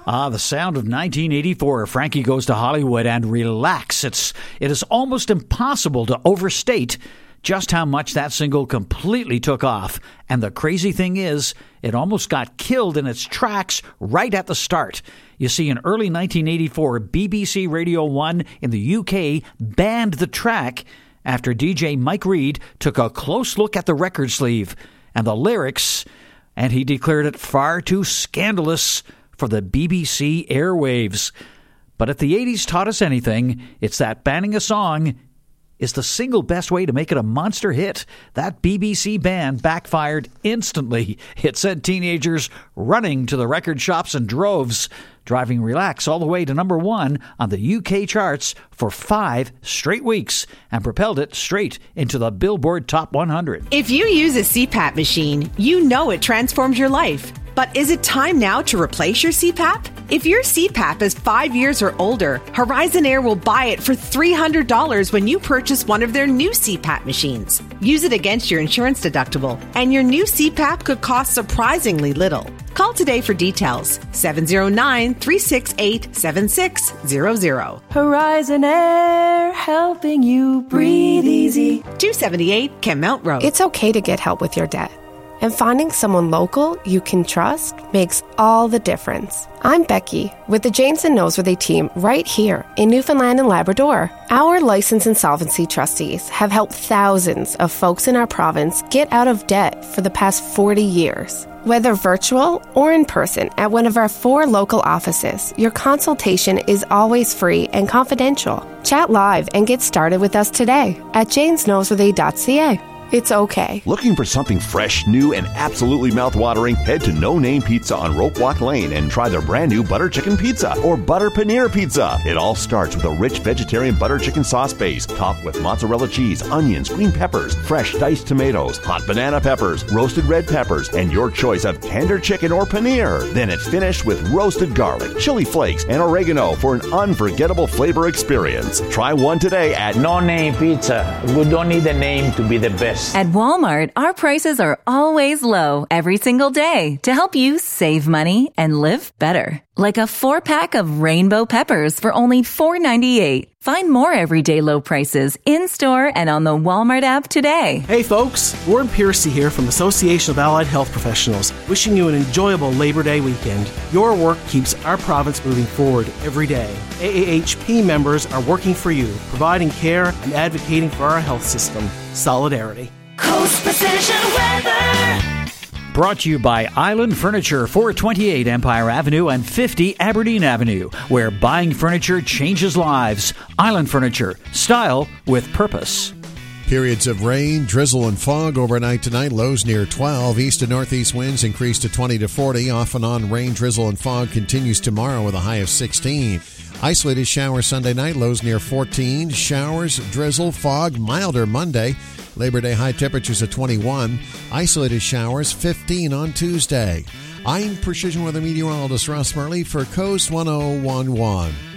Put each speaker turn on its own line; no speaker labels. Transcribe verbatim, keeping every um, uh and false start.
Ah, the sound of nineteen eighty-four, Frankie Goes to Hollywood, and Relax. It's, it is almost impossible to overstate just how much that single completely took off. And the crazy thing is, it almost got killed in its tracks right at the start. You see, in early nineteen eighty-four, B B C Radio one in the U K banned the track after D J Mike Reid took a close look at the record sleeve and the lyrics, and he declared it far too scandalous for the B B C airwaves. But if the eighties taught us anything, it's that banning a song is the single best way to make it a monster hit. That B B C ban backfired instantly. It sent teenagers running to the record shops in droves, driving Relax all the way to number one on the U K charts for five straight weeks and propelled it straight into the Billboard Top one hundred.
If you use a C PAP machine, you know it transforms your life. But is it time now to replace your C PAP? If your C PAP is five years or older, Horizon Air will buy it for three hundred dollars when you purchase one of their new C PAP machines. Use it against your insurance deductible, and your new C PAP could cost surprisingly little. Call today for details. seven oh nine, three six eight, seven six zero zero.
Horizon Air, helping you breathe easy.
two seventy-eight Kenmount Road.
It's okay to get help with your debt. And finding someone local you can trust makes all the difference. I'm Becky with the James and Noseworthy team right here in Newfoundland and Labrador. Our licensed insolvency trustees have helped thousands of folks in our province get out of debt for the past forty years. Whether virtual or in person at one of our four local offices, your consultation is always free and confidential. Chat live and get started with us today at james noseworthy dot c a. It's okay.
Looking for something fresh, new, and absolutely mouthwatering? Head to No Name Pizza on Rope Walk Lane and try their brand new butter chicken pizza or butter paneer pizza. It all starts with a rich vegetarian butter chicken sauce base, topped with mozzarella cheese, onions, green peppers, fresh diced tomatoes, hot banana peppers, roasted red peppers, and your choice of tender chicken or paneer. Then it's finished with roasted garlic, chili flakes, and oregano for an unforgettable flavor experience. Try one today at
No Name Pizza. We don't need a name to be the best.
At Walmart, our prices are always low every single day to help you save money and live better. Like a four-pack of rainbow peppers for only four ninety-eight. Find more everyday low prices in-store and on the Walmart app today.
Hey folks, Warren Piercy here from Association of Allied Health Professionals, wishing you an enjoyable Labor Day weekend. Your work keeps our province moving forward every day. A A H P members are working for you, providing care and advocating for our health system. Solidarity.
Coast Precision Weather.
Brought to you by Island Furniture, four twenty-eight Empire Avenue and fifty Aberdeen Avenue, where buying furniture changes lives. Island Furniture, style with purpose.
Periods of rain, drizzle, and fog overnight tonight. Lows near twelve. East and northeast winds increase to twenty to forty. Off and on rain, drizzle, and fog continues tomorrow with a high of sixteen. Isolated showers Sunday night. Lows near fourteen. Showers, drizzle, fog, milder Monday. Labor Day high temperatures at twenty-one. Isolated showers, fifteen on Tuesday. I'm Precision Weather Meteorologist Ross Murley for Coast one oh one point one.